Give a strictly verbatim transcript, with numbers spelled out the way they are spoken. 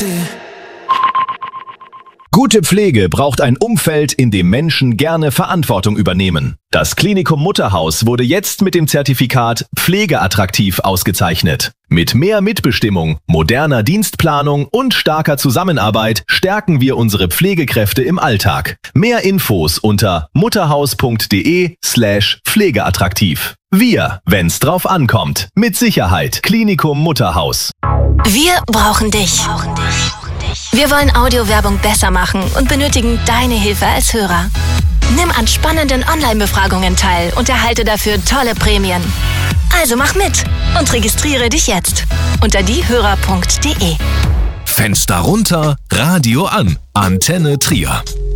Gute Pflege braucht ein Umfeld, in dem Menschen gerne Verantwortung übernehmen. Das Klinikum Mutterhaus wurde jetzt mit dem Zertifikat Pflegeattraktiv ausgezeichnet. Mit mehr Mitbestimmung, moderner Dienstplanung und starker Zusammenarbeit stärken wir unsere Pflegekräfte im Alltag. Mehr Infos unter mutterhaus.de slash pflegeattraktiv. Wir, wenn's drauf ankommt. Mit Sicherheit. Klinikum Mutterhaus. Wir brauchen dich. Wir wollen Audiowerbung besser machen und benötigen deine Hilfe als Hörer. Nimm an spannenden Online-Befragungen teil und erhalte dafür tolle Prämien. Also mach mit und registriere dich jetzt unter diehörer punkt de. Fenster runter, Radio an. Antenne Trier.